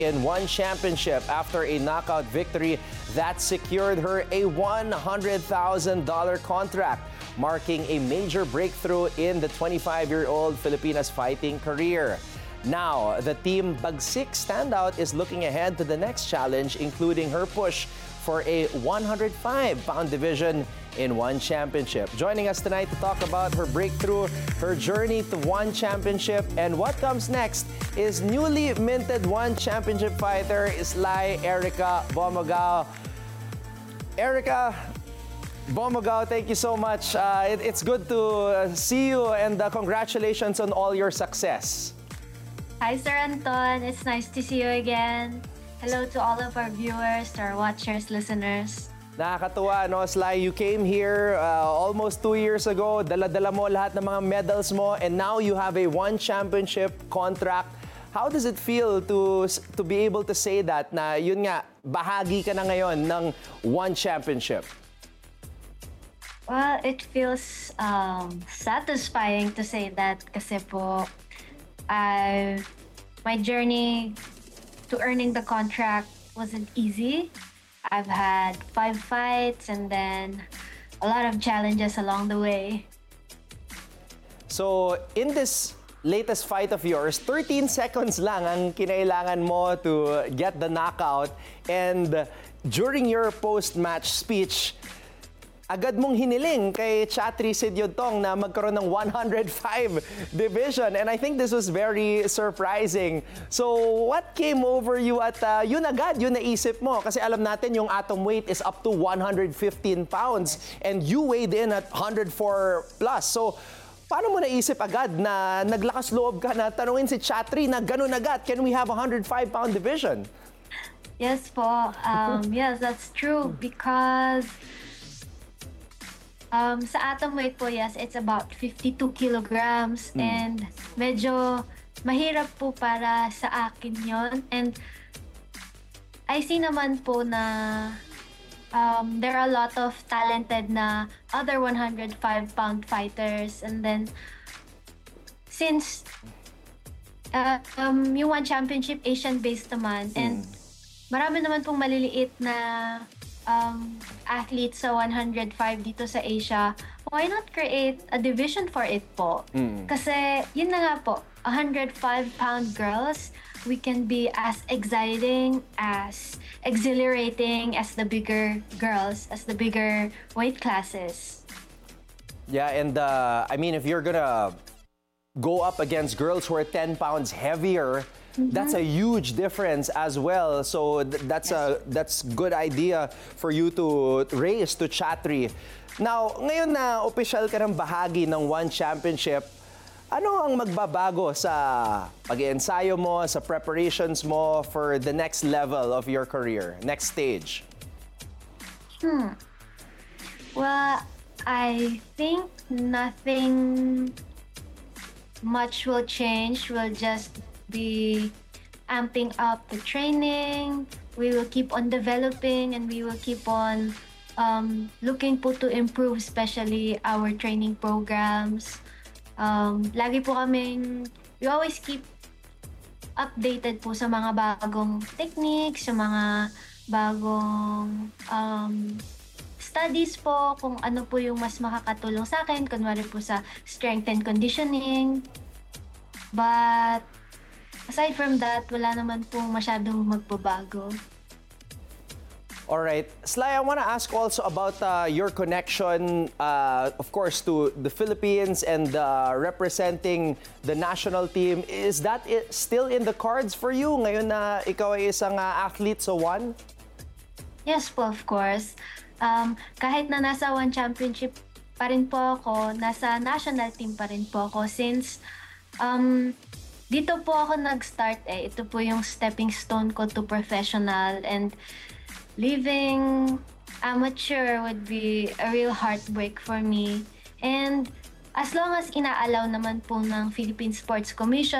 in one championship after a knockout victory that secured her a $100,000 contract, marking a major breakthrough in the 25-year-old Filipina's fighting career. Now, the Team Bagsik standout is looking ahead to the next challenge, including her push for a 105-pound division in one championship. Joining us tonight to talk about her breakthrough, her journey to one championship, and what comes next is newly minted one championship fighter, Sly Erica Bomagao. Erica Bomagao, thank you so much. It's good to see you, and congratulations on all your success. Hi, Sir Anton. It's nice to see you again. Hello to all of our viewers, our watchers, listeners. Nakakatuwa, no, Sly? You came here almost 2 years ago. Dala-dala mo lahat ng mga medals mo, and now you have a one championship contract. How does it feel to be able to say that na yun nga, bahagi ka na ngayon ng one championship? Well, it feels satisfying to say that kasi po my journey to earning the contract wasn't easy. I've had 5 fights and then a lot of challenges along the way. So, in this latest fight of yours, 13 seconds lang ang kinailangan mo to get the knockout, and during your post-match speech, agad mong hiniling kay Chatri Sidyodtong na magkaroon ng 105 division. And I think this was very surprising. So what came over you at yun agad, yun naisip mo? Kasi alam natin yung atom weight is up to 115 pounds and you weighed in at 104 plus. So paano mo naisip agad na naglakas loob ka na tanungin si Chatri na ganun agad, can we have a 105-pound division? Yes po. Yes, that's true because sa atom weight po, yes, it's about 52 kilograms and medyo mahirap po para sa akin yon. And I see naman po na there are a lot of talented na other 105-pound fighters, and then since yung one championship Asian-based naman, and marami naman pong maliliit na athletes sa 105 dito sa Asia, why not create a division for it po? Kasi yun na nga po, 105-pound girls, we can be as exciting, as exhilarating as the bigger girls, as the bigger weight classes. Yeah, and I mean, if you're gonna go up against girls who are 10 pounds heavier, that's a huge difference as well. So that's good idea for you to raise to Chatri. Now, ngayon na official ka ng bahagi ng one championship, ano ang magbabago sa pag-iensayo mo, sa preparations mo for the next level of your career, next stage? Well, I think nothing much will change. We'll just be amping up the training. We will keep on developing and we will keep on looking po to improve, especially our training programs. Lagi po we always keep updated po sa mga bagong techniques, sa mga bagong studies po, kung ano po yung mas makakatulong sa akin, kunwari po sa strength and conditioning. But aside from that, wala naman pong masyadong magbabago. Alright. Sly, I want to ask also about your connection, of course, to the Philippines and representing the national team. Is that still in the cards for you ngayon na ikaw ay isang athlete sa one? Yes po, of course. Kahit na nasa one championship pa rin po ako, nasa national team pa rin po ako since dito po ako nag-start Ito po yung stepping stone ko to professional, and leaving amateur would be a real heartbreak for me. And as long as inaalaw naman po ng Philippine Sports Commission